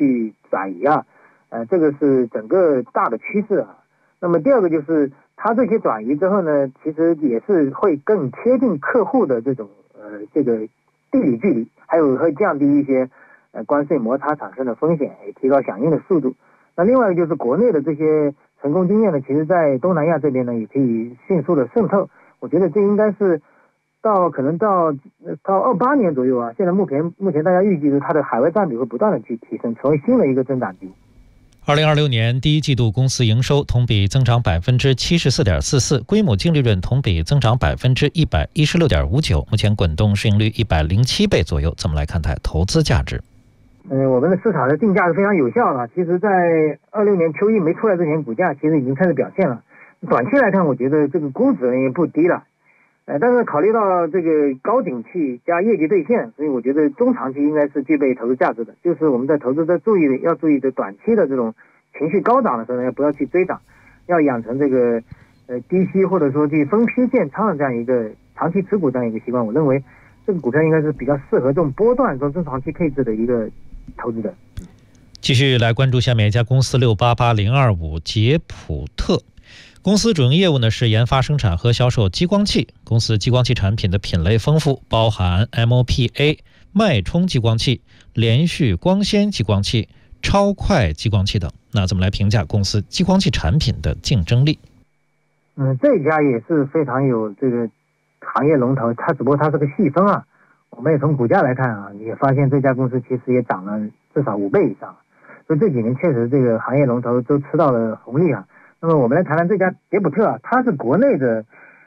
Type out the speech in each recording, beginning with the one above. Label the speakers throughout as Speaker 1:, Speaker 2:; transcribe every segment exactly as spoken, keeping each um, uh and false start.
Speaker 1: 去转移啊，呃，这个是整个大的趋势啊。那么第二个就是它这些转移之后呢，其实也是会更贴近客户的这种呃这个地理距离，还有会降低一些呃关税摩擦产生的风险，也提高响应的速度。那另外就是国内的这些成功经验呢，其实在东南亚这边呢也可以迅速的渗透。我觉得这应该是到可能到到二八年左右啊，现在目前目前大家预计的它的海外占比会不断的去提升，成为新的一个增长极。
Speaker 2: 二零二六年第一季度公司营收同比增长百分之七十四点四四，规模净利润同比增长百分之一百一十六点五九，目前滚动市盈率一百零七倍左右。怎么来看待投资价值？
Speaker 1: 嗯，我们的市场的定价是非常有效的。其实，在二六年秋意没出来之前，股价其实已经开始表现了。短期来看，我觉得这个估值也不低了。呃，但是考虑到这个高景气加业绩兑现，所以我觉得中长期应该是具备投资价值的。就是我们在投资者注意的，要注意的短期的这种情绪高涨的时候呢，不要去追涨，要养成这个呃低吸或者说去分批建仓的这样一个长期持股这样一个习惯。我认为这个股票应该是比较适合这种波段跟中长期配置的一个投资者。
Speaker 2: 继续来关注下面一家公司六八八零二五捷普特。公司主营业务呢是研发、生产和销售激光器。公司激光器产品的品类丰富，包含 M O P A 脉冲激光器、连续光纤激光器、超快激光器等。那怎么来评价公司激光器产品的竞争力？
Speaker 1: 嗯，这家也是非常有这个行业龙头，它只不过它是个细分啊。我们也从股价来看啊，也发现这家公司其实也涨了至少五倍以上，所以这几年确实这个行业龙头都吃到了红利啊。那么我们来谈谈这家捷普特啊，它是国内的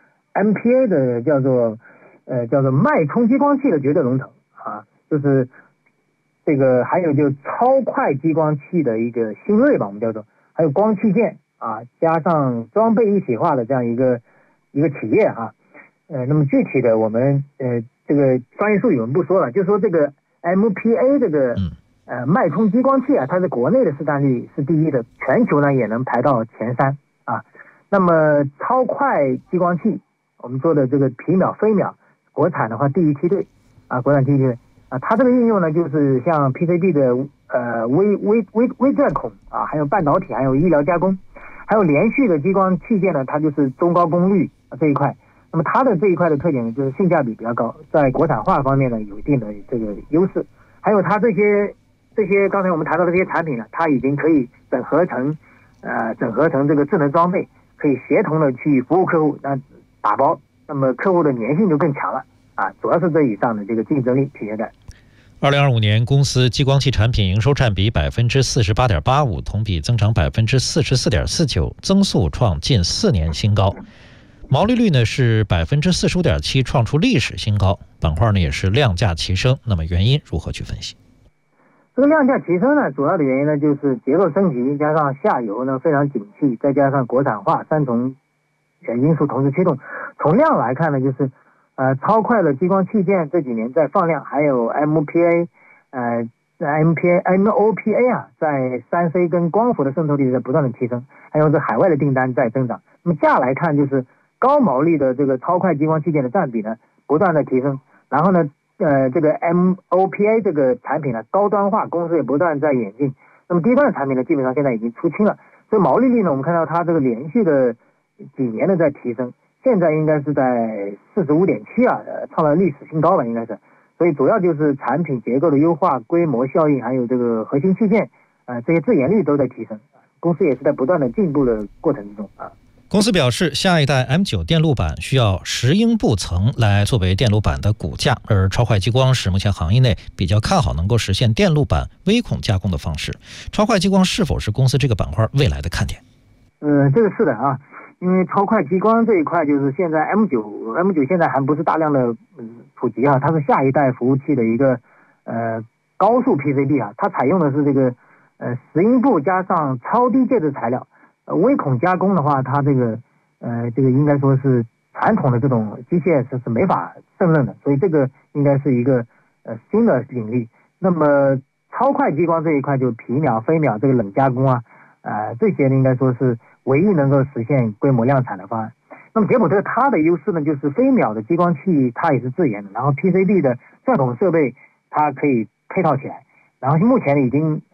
Speaker 1: M P A 的叫做呃叫做脉冲激光器的绝对龙头啊，就是这个还有就超快激光器的一个新锐吧，我们叫做，还有光器件啊，加上装备一体化的这样一个一个企业哈、啊。呃，那么具体的我们呃这个专业术语我们不说了，就说这个 M P A 这个呃脉冲激光器啊，它在国内的市占率是第一的，全球呢也能排到前三啊。那么超快激光器，我们说的这个皮秒、飞秒，国产的话第一梯队啊，国产第一梯队啊，它这个应用呢就是像 P C B 的呃微微微微钻孔啊，还有半导体，还有医疗加工，还有连续的激光器件呢，它就是中高功率啊这一块。那么它的这一块的特点呢，就是性价比比较高，在国产化方面呢有一定的这个优势。还有它这些这些刚才我们谈到的这些产品呢，它已经可以整合成呃整合成这个智能装备，可以协同的去服务客户，那打包，那么客户的粘性就更强了啊。主要是这以上的这个竞争力体现在。
Speaker 2: 二零二五年，公司激光器产品营收占比百分之四十八点八五，同比增长百分之四十四点四九，增速创近四年新高。毛利率呢是百分之四十五点七，创出历史新高。板块呢也是量价齐升，那么原因如何去分析？
Speaker 1: 这个量价齐升呢，主要的原因呢就是结构升级，加上下游呢非常景气，再加上国产化三重因素同时驱动。从量来看呢，就是呃超快的激光器件这几年在放量，还有 M P A 呃 M P A M O P A 啊，在三 C 跟光伏的渗透率在不断的提升，还有这海外的订单在增长。那么价来看，就是高毛利的这个超快激光器件的占比呢不断的提升，然后呢呃这个 M O P A 这个产品呢高端化，公司也不断在演进。那么低端的产品呢基本上现在已经出清了，所以毛利率呢我们看到它这个连续的几年的在提升，现在应该是在 四十五点七 啊，创了历史新高吧应该是。所以主要就是产品结构的优化、规模效应，还有这个核心器件呃这些自研率都在提升，公司也是在不断的进步的过程之中啊。
Speaker 2: 公司表示，下一代 M 九 电路板需要十英布层来作为电路板的骨架，而超快激光是目前行业内比较看好能够实现电路板微孔加工的方式。超快激光是否是公司这个板块未来的看点？
Speaker 1: 嗯，这个是的啊，因为超快激光这一块就是现在 M 九 M 九 现在还不是大量的嗯普及啊，它是下一代服务器的一个呃高速 P C B 啊，它采用的是这个呃十英布加上超低介质材料。呃，微孔加工的话，它这个呃，这个应该说是传统的这种机械是是没法胜任的，所以这个应该是一个呃新的领域。那么超快激光这一块，就皮秒、飞秒这个冷加工啊，呃，这些呢应该说是唯一能够实现规模量产的方案。那么捷普特它的优势呢，就是飞秒的激光器它也是自研的，然后 P C B 的钻孔设备它可以配套起来，然后目前已经